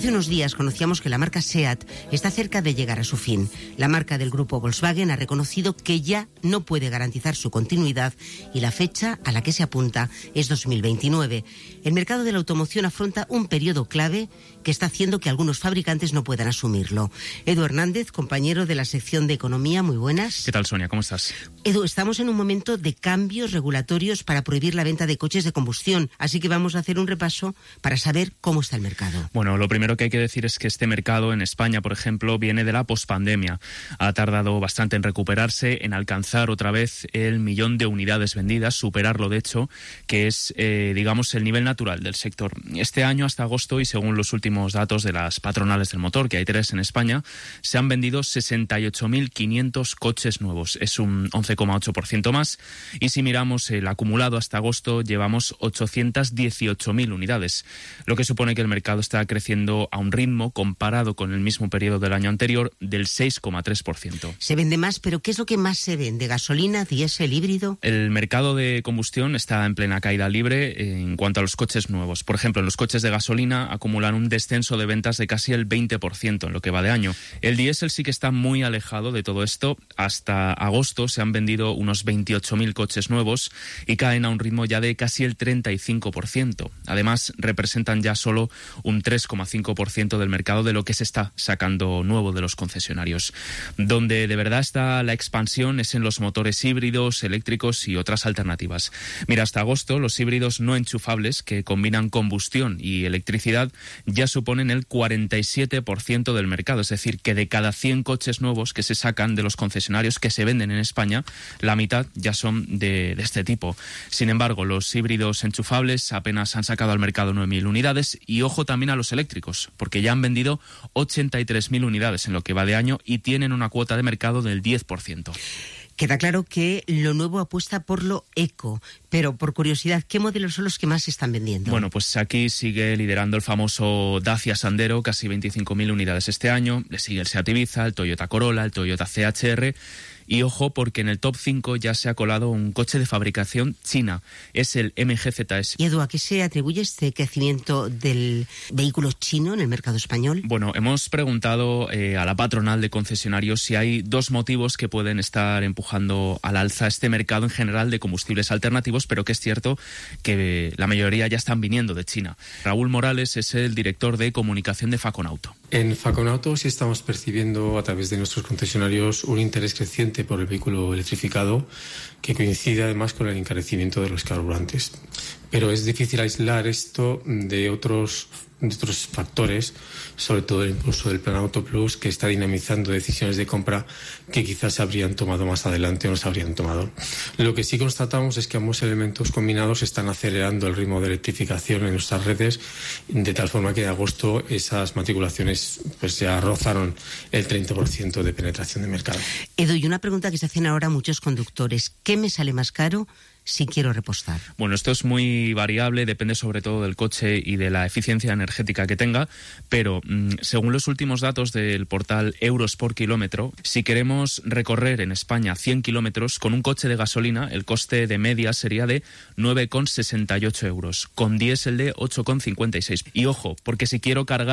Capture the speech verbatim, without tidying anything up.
Hace unos días conocíamos que la marca SEAT está cerca de llegar a su fin. La marca del grupo Volkswagen ha reconocido que ya no puede garantizar su continuidad y la fecha a la que se apunta es dos mil veintinueve. El mercado de la automoción afronta un periodo clave que está haciendo que algunos fabricantes no puedan asumirlo. Edu Hernández, compañero de la sección de Economía, muy buenas. ¿Qué tal, Sonia? ¿Cómo estás? Edu, estamos en un momento de cambios regulatorios para prohibir la venta de coches de combustión, así que vamos a hacer un repaso para saber cómo está el mercado. Bueno, lo primero que hay que decir es que este mercado en España, por ejemplo, viene de la pospandemia. Ha tardado bastante en recuperarse, en alcanzar otra vez el millón de unidades vendidas, superarlo de hecho, que es, eh, digamos, el nivel natural del sector. Este año, hasta agosto, y según los últimos datos de las patronales del motor, que hay tres en España, se han vendido sesenta y ocho mil quinientos coches nuevos. Es un once coma ocho por ciento más. Y si miramos el acumulado hasta agosto, llevamos ochocientas dieciocho mil unidades, lo que supone que el mercado está creciendo a un ritmo, comparado con el mismo periodo del año anterior, del seis coma tres por ciento. Se vende más, pero ¿qué es lo que más se vende? ¿Gasolina, diésel, híbrido? El mercado de combustión está en plena caída libre en cuanto a los coches nuevos. Por ejemplo, en los coches de gasolina acumulan un descenso de ventas de casi el veinte por ciento en lo que va de año. El diésel sí que está muy alejado de todo esto. Hasta agosto se han vendido unos veintiocho mil coches nuevos y caen a un ritmo ya de casi el treinta y cinco por ciento. Además, representan ya solo un tres coma cinco por ciento del mercado de lo que se está sacando nuevo de los concesionarios. Donde de verdad está la expansión es en los motores híbridos, eléctricos y otras alternativas. Mira, hasta agosto los híbridos no enchufables, que combinan combustión y electricidad, ya suponen el cuarenta y siete por ciento del mercado. Es decir, que de cada cien coches nuevos que se sacan de los concesionarios que se venden en España, la mitad ya son de, de este tipo. Sin embargo, los híbridos enchufables apenas han sacado al mercado nueve mil unidades, y ojo también a los eléctricos, porque ya han vendido ochenta y tres mil unidades en lo que va de año y tienen una cuota de mercado del diez por ciento. Queda claro que lo nuevo apuesta por lo eco, pero por curiosidad, ¿qué modelos son los que más se están vendiendo? Bueno, pues aquí sigue liderando el famoso Dacia Sandero, casi veinticinco mil unidades este año. Le sigue el Seat Ibiza, el Toyota Corolla, el Toyota C H R. Y ojo, porque en el top cinco ya se ha colado un coche de fabricación china. Es el M G Z S. ¿Y Edu, a qué se atribuye este crecimiento del vehículo chino en el mercado español? Bueno, hemos preguntado eh, a la patronal de concesionarios si hay dos motivos que pueden estar empujando al alza este mercado en general de combustibles alternativos, pero que es cierto que la mayoría ya están viniendo de China. Raúl Morales es el director de comunicación de Faconauto. En Faconauto sí estamos percibiendo a través de nuestros concesionarios un interés creciente por el vehículo electrificado, que coincide además con el encarecimiento de los carburantes. Pero es difícil aislar esto de otros, de otros factores, sobre todo el impulso del Plan Auto Plus, que está dinamizando decisiones de compra que quizás se habrían tomado más adelante o no se habrían tomado. Lo que sí constatamos es que ambos elementos combinados están acelerando el ritmo de electrificación en nuestras redes, de tal forma que en agosto esas matriculaciones pues ya rozaron el treinta por ciento de penetración de mercado. Edu, y una pregunta que se hacen ahora muchos conductores: ¿qué me sale más caro si quiero repostar? Bueno, esto es muy variable, depende sobre todo del coche y de la eficiencia energética que tenga, pero mmm, según los últimos datos del portal Euros por kilómetro, si queremos recorrer en España cien kilómetros con un coche de gasolina, el coste de media sería de nueve coma sesenta y ocho euros, con diésel de ocho coma cincuenta y seis. Y ojo, porque si quiero cargar